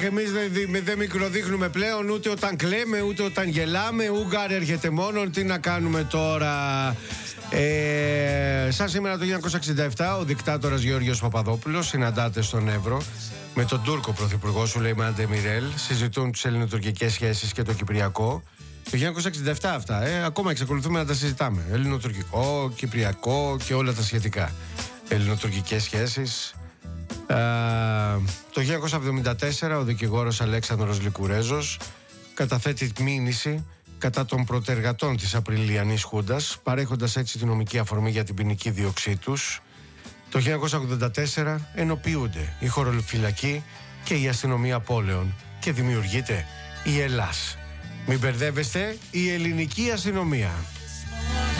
Αχ, εμείς δεν μικροδείχνουμε πλέον ούτε όταν κλαίμε ούτε όταν γελάμε. Ούγκαρ έρχεται μόνο, τι να κάνουμε τώρα. Σαν σήμερα το 1967 ο δικτάτορας Γεώργιος Παπαδόπουλος συναντάται στον Εύρο με τον Τούρκο πρωθυπουργό Σουλεϊμάν Ντεμιρέλ. Συζητούν τις ελληνοτουρκικές σχέσεις και το Κυπριακό. Το 1967 αυτά, ακόμα εξακολουθούμε να τα συζητάμε. Ελληνοτουρκικό, Κυπριακό και όλα τα σχετικά. Ελληνοτουρκικές σχέσεις. Το 1974 ο δικηγόρος Αλέξανδρος Λικουρέζος καταθέτει μήνυση κατά των προτεργατών της Απριλιανής Χούντας, παρέχοντας έτσι τη νομική αφορμή για την ποινική δίωξή τους. Το 1984 ενοποιούνται η χωροφυλακή και η αστυνομία πόλεων και δημιουργείται η ΕΛΑΣ. Μην μπερδεύεστε, η ελληνική αστυνομία.